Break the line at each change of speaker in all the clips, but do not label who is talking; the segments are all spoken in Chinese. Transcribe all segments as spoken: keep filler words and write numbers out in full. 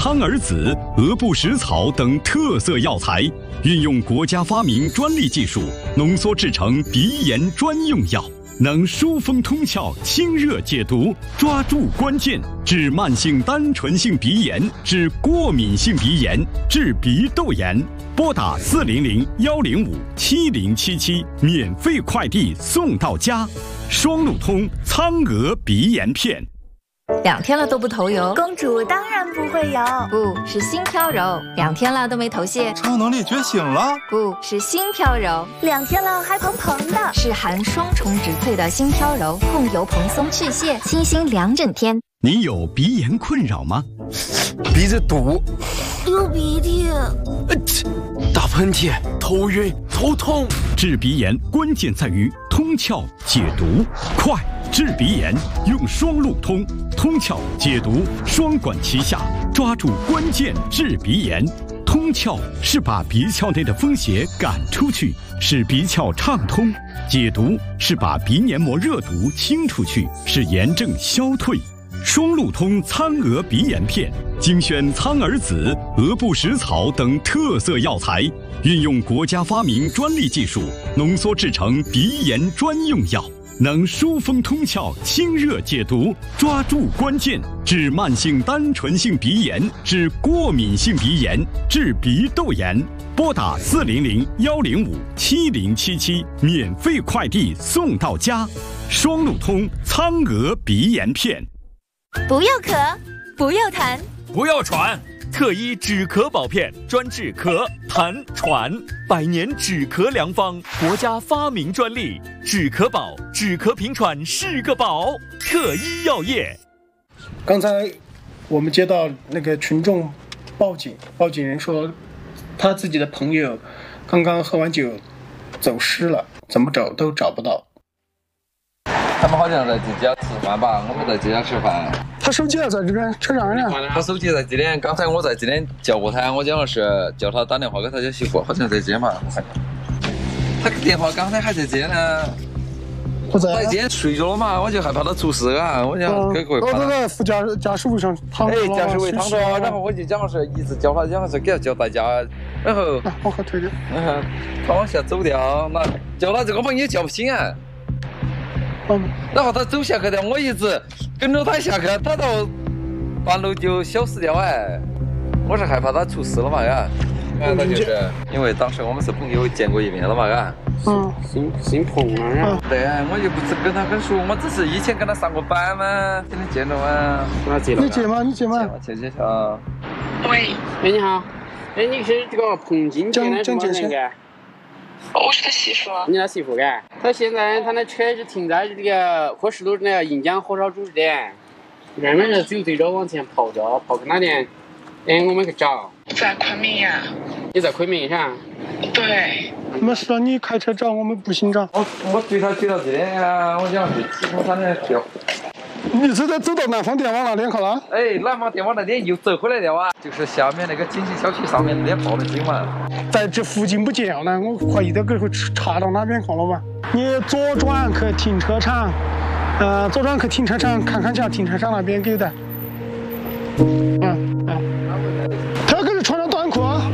苍耳子、鹅不食草等特色药材，运用国家发明专利技术，浓缩制成鼻炎专用药。 能疏风通窍、清热解毒，抓住关键，治慢性单纯性鼻炎，治过敏性鼻炎，治鼻窦炎。拨打四零零幺零五七零七七，免费快递送到家。双路通苍鹅鼻炎片。
两天了都不头油，
公主当然不会油，
不是心飘柔。两天了都没头屑，
超能力觉醒了，
不是心飘柔。
两天了还蓬蓬的，
是含双重植萃的心飘柔，控油蓬松去屑，清新两整天。
你有鼻炎困扰吗？
鼻子堵，
流鼻涕，
呃，打喷嚏，头晕，头痛。
治鼻炎关键在于通窍解毒，快！ 治鼻炎用双路通，通窍解毒双管齐下，抓住关键治鼻炎。通窍是把鼻窍内的风邪赶出去，使鼻窍畅通；解毒是把鼻黏膜热毒清出去，使炎症消退。双路通苍鹅鼻炎片，精选苍耳子、鹅不食草等特色药材，运用国家发明专利技术，浓缩制成鼻炎专用药。 能疏风通窍、清热解毒，抓住关键，治慢性单纯性鼻炎，治过敏性鼻炎，治鼻窦炎。拨打四零零幺零五七零七七，免费快递送到家。双路通苍鹅鼻炎片。
不要咳，不要痰，
不要喘。 特医止咳宝片，专治咳、痰、喘，百年止咳良方，国家发明专利。止咳宝，止咳平喘是个宝。特医药业。
刚才我们接到那个群众报警，报警人说他自己的朋友刚刚喝完酒走失了，怎么找都找不到。
他们好像在自家吃饭吧？我们在自家吃饭。
他手机还在这边车上呢。
他手机在这边，刚才我在这边叫过他，我讲的是叫他打电话给他家媳妇，好像在这嘛。他电话刚才还在这呢。
不在。
在这睡着了嘛，我就害怕他出事啊，我想给各位。
我都在副驾驾驶位上躺着。
哎，驾驶位躺着，然后我就讲的是一直叫他讲的是给他叫代驾，然后
我可推的。
然后他往下走掉，那叫他这个朋友叫不醒啊。 然后他走下去的，我一直跟着他下去，他到半路就消失掉哎。我是害怕他出事了嘛，嘎。嗯，他就是因为当时我们是朋友见过一面了嘛，嘎。
嗯，
姓姓彭啊。对，我又不是跟他很熟，我只是以前跟他上过班嘛，天天见着嘛。跟他接了。
你接吗？你接吗？
接接接啊。
喂，
喂，你好。哎，你是这个彭金健的什么人干？
我是他媳妇。
你他媳妇干？他现在他的车是停在这个火石路那个银江火烧主店，慢慢的走对着往前跑着，跑去哪点？哎，我们去找。
在昆明呀。
你在昆明上？
对。
没事，你开车找，我们步行找。
我我追他追到这边啊，我想去七峰山那去。
你是在走到南方电网那边去了？
哎，南方电网那边又走回来了啊！就是下面那个锦溪小区上面那边报的警嘛。
在这附近不见了，我怀疑这个会查到那边去了嘛？你左转去停车场，呃，左转去停车场，看看下停车场那边给的。嗯嗯。他可是穿着短裤啊。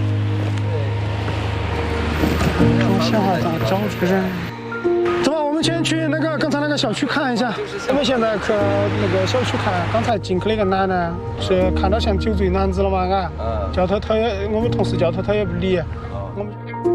我想下咋找这个人？ 走吧，我们先去那个刚才那个小区看一下。我们现在去那个小区看，刚才进去那个男的，是看到像酒醉男子了嘛？啊，叫他他也，我们同事叫他他也不理。我们。